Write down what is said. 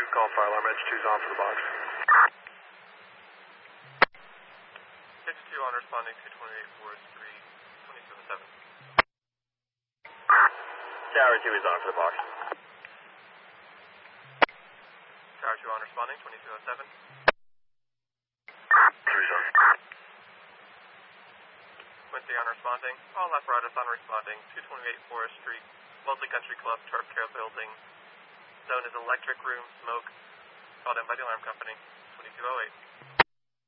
Call fire alarm, edge 2's on for the box. Edge 2 on responding 228 Forest Street, 277. Tower 2 is on for the box. Tower 2 on responding 2207. 3's on. Quincy on responding. All apparatus on responding 228 Forest Street, Wellesley Country Club, Turf Care Building. Zone is electric room smoke. Called in by the alarm company 2208.